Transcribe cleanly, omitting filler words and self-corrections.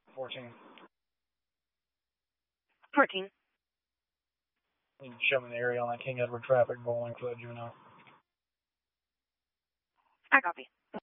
14. 14. You can show me the area on that King Edward traffic bowling for that juvenile. I copy.